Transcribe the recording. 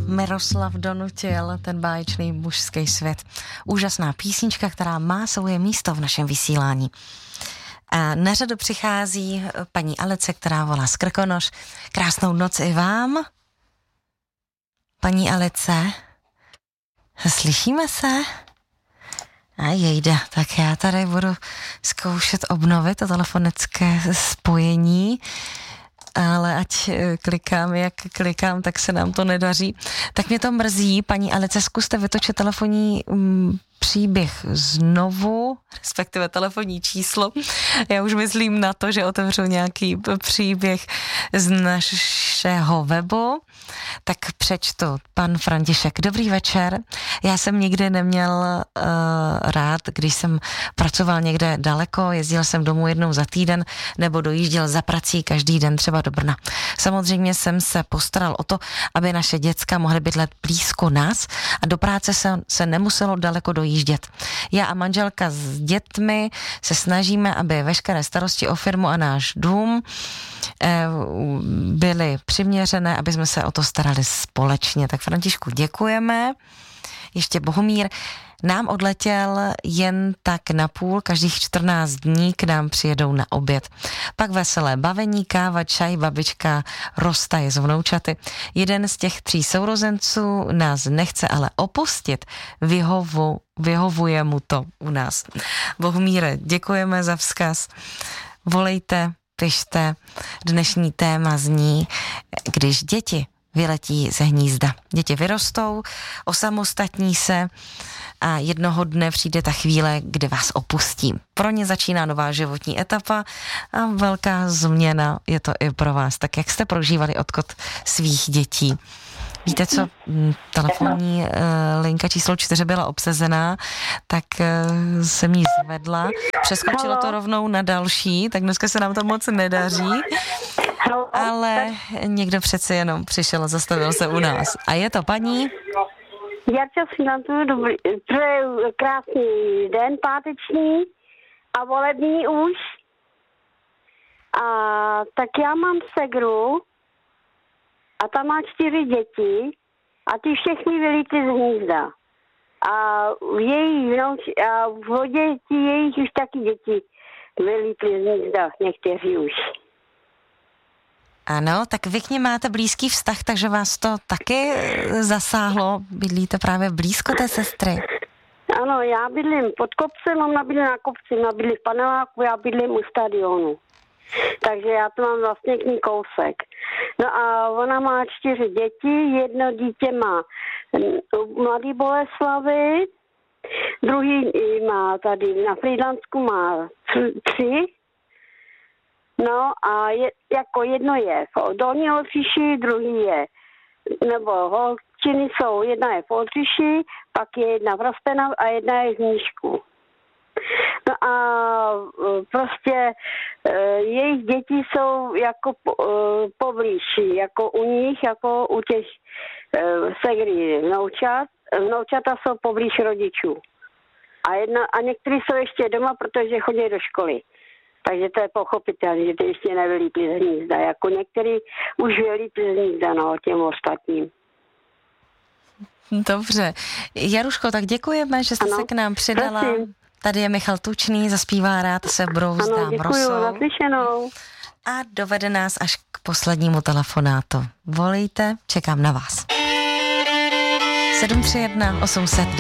Miroslav donutil, ten báječný mužský svět. Úžasná písnička, která má svoje místo v našem vysílání. A na řadu přichází paní Alice, která volá z Krkonoš. Krásnou noc i vám. Paní Alice, slyšíme se? A jejda, tak já tady budu zkoušet obnovit to telefonické spojení, ale ať klikám, jak klikám, tak se nám to nedaří. Tak mě to mrzí, paní Alice, zkuste vytočit telefonní příběh znovu, respektive telefonní číslo. Já už myslím na to, že otevřu nějaký příběh z našeho webu. Tak přečtu. Pan František. Dobrý večer. Já jsem nikdy neměl rád, když jsem pracoval někde daleko, jezdil jsem domů jednou za týden nebo dojížděl za prací každý den třeba do Brna. Samozřejmě jsem se postaral o to, aby naše děcka mohly bydlet blízko nás a do práce se nemuselo daleko dojíždět. Já a manželka s dětmi se snažíme, aby veškeré starosti o firmu a náš dům byly přiměřené, aby jsme se o to starali společně. Tak Františku, děkujeme. Ještě Bohumír. Nám odletěl jen tak na půl, každých 14 dní k nám přijedou na oběd. Pak veselé bavení, káva, čaj, babička roztaje s vnoučaty. Jeden z těch 3 sourozenců nás nechce ale opustit. Vyhovuje mu to u nás. Bohumíre, děkujeme za vzkaz. Volejte, pište. Dnešní téma zní, když děti vyletí ze hnízda. Děti vyrostou, osamostatní se a jednoho dne přijde ta chvíle, kdy vás opustí. Pro ně začíná nová životní etapa a velká změna je to i pro vás. Tak jak jste prožívali odchod svých dětí? Víte co, telefonní linka číslo 4 byla obsazená, tak jsem ji zvedla. Přeskočilo to rovnou na další, tak dneska se nám to moc nedaří. Ale někdo přece jenom přišel a zastavil se u nás. A je to paní? Jarča Finantu, přeju krásný den páteční a volební už. A tak já mám segru a ta má 4 děti a ty všechny vylítly z hnízda. A v děti jejich už taky děti vylítly z hnízda, někteří už. Ano, tak vy k nim máte blízký vztah, takže vás to taky zasáhlo. Bydlíte právě blízko té sestry. Ano, já bydlím pod kopcem, ona bydlí na kopci, ona bydlí v paneláku, já bydlím u stadionu. Takže já to mám vlastně k ní kousek. No a ona má 4 děti, jedno dítě má Mladý Boleslavy, druhý má tady na Frýdlansku má 3. No a jako jedno je v Dolní Oltříši, druhý je, nebo holčiny jsou, jedna je v Oltříši, pak je jedna v Rostenov a jedna je v Nížku. No a prostě jejich děti jsou jako poblíž, jako u nich, jako u těch segry vnoučat. Vnoučata jsou poblíž rodičů. A někteří jsou ještě doma, protože chodí do školy. Takže to je pochopitelné, že to ještě nevylítli z hnízda. Jako některý už vylítli z hnízda, no, těm ostatním. Dobře. Jaruško, tak děkujeme, že jste se k nám přidala. Prosím. Tady je Michal Tučný, zaspívá Rád se brouzdám rosou. Ano, naslyšenou. A dovede nás až k poslednímu telefonátu. Volejte, čekám na vás. 731 800